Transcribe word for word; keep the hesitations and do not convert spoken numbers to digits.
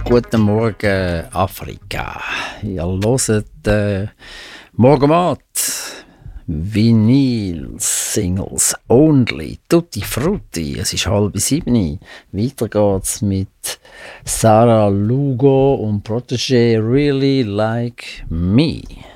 Guten Morgen, Afrika. Ihr hört äh, Morgenmat, Vinyl-Singles only, Tutti Frutti. Es ist halb sieben. Weiter geht's mit Sarah Lugo und Protégé Really Like Me.